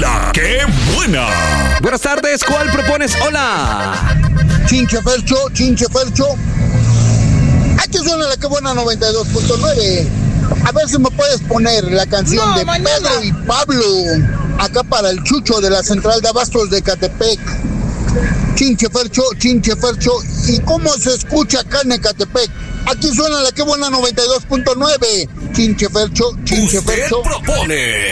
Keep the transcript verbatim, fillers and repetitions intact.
La que buena. Buenas tardes, ¿cuál propones? Hola. Chinche Fercho, Chinche Fercho. Aquí suena la que buena noventa y dos punto nueve. A ver si me puedes poner la canción No, de mañana. Pedro y Pablo. Acá para el Chucho de la Central de Abastos de Catepec. Chinche Fercho, Chinche Fercho. ¿Y cómo se escucha acá en Ecatepec? Aquí suena la que buena noventa y dos punto nueve. Chinche Fercho, Chinche Usted Fercho. propone.